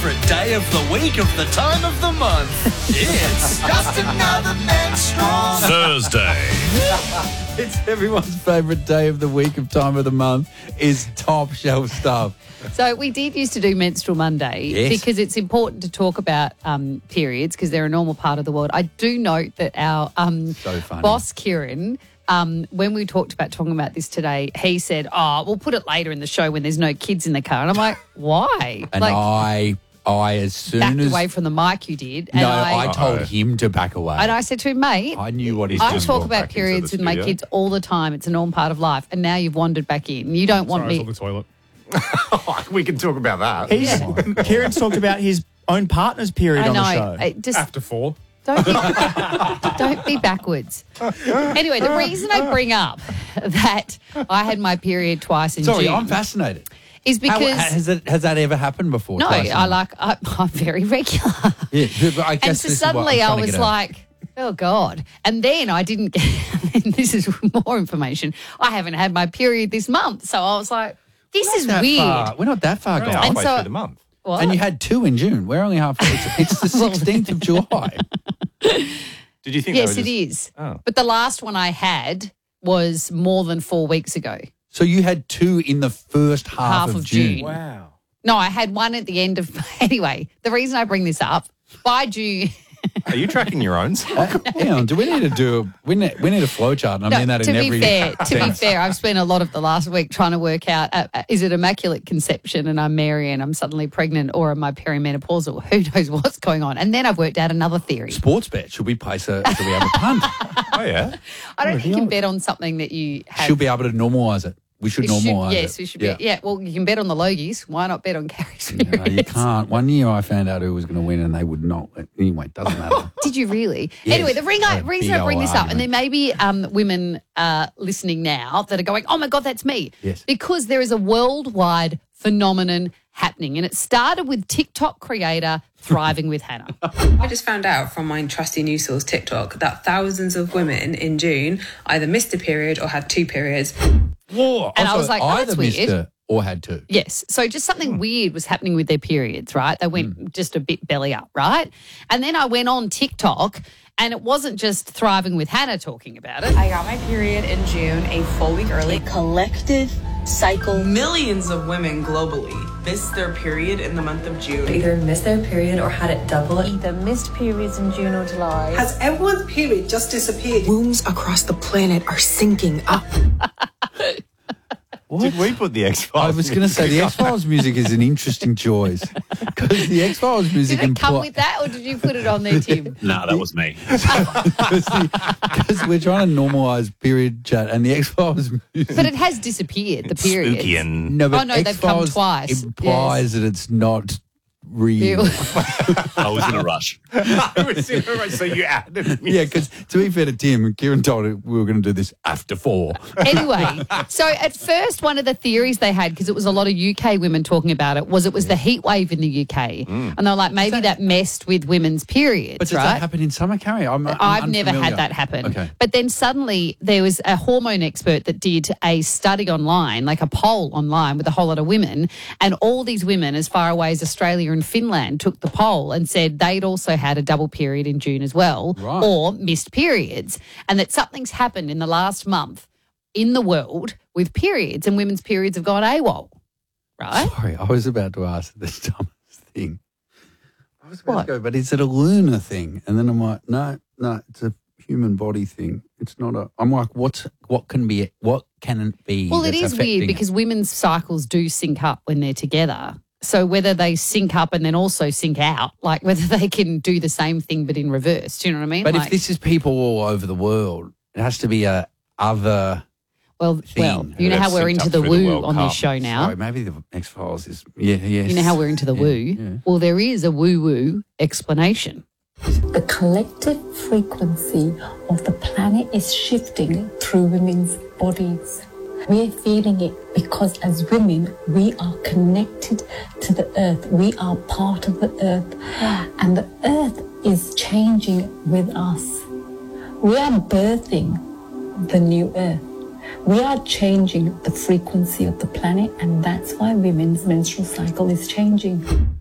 favourite day of the week of the time of the month. It's just another menstrual Thursday. It's everyone's favourite day of the week of time of the month is top shelf stuff. So we did used to do Menstrual Monday because it's important to talk about periods because they're a normal part of the world. I do note that our boss, Kieran, when we talked about talking about this today, he said, we'll put it later in the show when there's no kids in the car. And I'm like, why? And I as soon backed as... away from the mic, you did. And No, I told him to back away. And I said to him, mate, I knew what he's I doing. talk about periods with my kids all the time. It's a normal part of life. And now you've wandered back in. You don't want me... on the toilet. We can talk about that. Kieran's talked about his own partner's period on the show. Just After 4. don't be backwards. Anyway, the reason I bring up that I had my period twice in June... Sorry, I'm fascinated. ...is because... Has that ever happened before? No, I'm very regular. Yeah, but I guess And so suddenly I was like... Oh, God. And then I didn't get... this is more information. I haven't had my period this month. So I was like, this is weird. We're not that far gone. Halfway through the month. What? And you had 2 in June. We're only halfway. It's the 16th of July. Did you think Yes, it is. Oh. But the last one I had was more than 4 weeks ago. So you had 2 in the first half of June. Wow. No, I had one at the end of... Anyway, the reason I bring this up, by June... Are you tracking your own? Hang on, do we need to do we need a flow chart? And I mean that in every To be fair, I've spent a lot of the last week trying to work out, is it immaculate conception and I'm Mary and I'm suddenly pregnant, or am I perimenopausal? Who knows what's going on? And then I've worked out another theory. Sports bet. Should we have a punt? Oh, yeah. I don't think you can bet on something that you have. Should be able to normalise it. We should normalise it. Yes, we should be. Yeah, well, you can bet on the Logies. Why not bet on Carrie's period? No, you can't. One year I found out who was going to win and they would not. Anyway, it doesn't matter. Did you really? Yes. Anyway, the reason I bring this up, and there may be women listening now that are going, oh, my God, that's me. Yes. Because there is a worldwide phenomenon happening, and it started with TikTok creator Thriving with Hannah. I just found out from my trusty news source TikTok that thousands of women in June either missed a period or had 2 periods. Whoa. And I was like, oh, that's either missed weird. it or had 2. Yes. So just something weird was happening with their periods, right? They went just a bit belly up, right? And then I went on TikTok and it wasn't just Thriving with Hannah talking about it. I got my period in June, a full week early. Collective cycle. Millions of women globally missed their period in the month of June. Either missed their period or had it double. Either missed periods in June or July. Has everyone's period just disappeared? Wombs across the planet are sinking up. What? Did we put the X-Files? I was going to say the X-Files music is an interesting choice because the X-Files music Did it come with that or did you put it on there, Tim? No, that was me. Because we're trying to normalise period chat and the X-Files music. But it has disappeared, the period. Spooky and... No, but Oh, no, they've come X-Files twice. implies that it's not real. I was in a rush. So you added me. Yeah, because to be fair to Tim, Kieran told it we were going to do this after 4. Anyway, so at first one of the theories they had, because it was a lot of UK women talking about it, was the heat wave in the UK. And they were like, maybe that messed with women's periods, But does right? that happen in summer, Carrie? I've never had that happen. Okay. But then suddenly there was a hormone expert that did a study online, like a poll online with a whole lot of women, and all these women as far away as Australia and Finland took the poll and said they'd also had a double period in June as well, Right. or missed periods, and that something's happened in the last month in the world with periods, and women's periods have gone AWOL, right? Sorry, I was about to ask this dumbest thing. I was about What? to go, but is it a lunar thing? And then I'm like, no, it's a human body thing. It's not a. I'm like, what can it be? Well, it that's is affecting weird because women's cycles do sync up when they're together. So whether they sync up and then also sync out, like whether they can do the same thing but in reverse, do you know what I mean? But like, if this is people all over the world, it has to be a other. well, thing. you know They've how we're synced into up the through the woo World on this Cup. show now. Sorry, maybe the X-Files is. Yes. You know how we're into the woo? Yeah. Well, there is a woo-woo explanation. The collective frequency of the planet is shifting through women's bodies. We're feeling it because as women, we are connected to the earth. We are part of the earth. And the earth is changing with us. We are birthing the new earth. We are changing the frequency of the planet, and that's why women's menstrual cycle is changing.